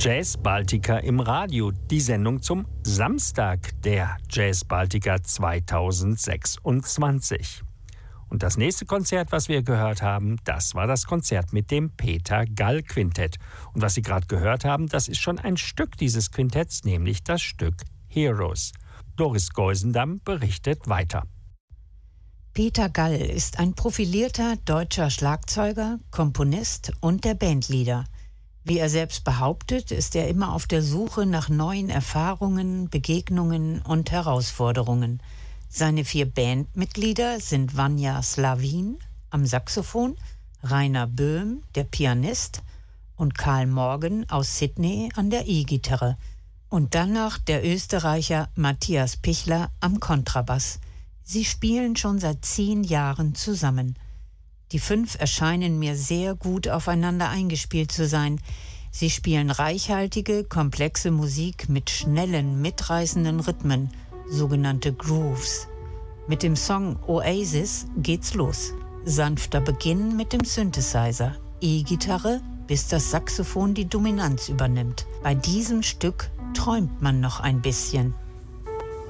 Jazz Baltica im Radio, die Sendung zum Samstag der Jazz Baltica 2026. Und das nächste Konzert, was wir gehört haben, das war das Konzert mit dem Peter Gall Quintett. Und was Sie gerade gehört haben, das ist schon ein Stück dieses Quintetts, nämlich das Stück Heroes. Doris Geusendam berichtet weiter. Peter Gall ist ein profilierter deutscher Schlagzeuger, Komponist und der Bandleader. Wie er selbst behauptet, ist er immer auf der Suche nach neuen Erfahrungen, Begegnungen und Herausforderungen. Seine 4 Bandmitglieder sind Vanja Slavin am Saxophon, Rainer Böhm, der Pianist, und Karl Morgan aus Sydney an der E-Gitarre. Und dann noch der Österreicher Matthias Pichler am Kontrabass. Sie spielen schon seit 10 Jahren zusammen. Die 5 erscheinen mir sehr gut aufeinander eingespielt zu sein. Sie spielen reichhaltige, komplexe Musik mit schnellen, mitreißenden Rhythmen, sogenannte Grooves. Mit dem Song Oasis geht's los. Sanfter Beginn mit dem Synthesizer, E-Gitarre, bis das Saxophon die Dominanz übernimmt. Bei diesem Stück träumt man noch ein bisschen.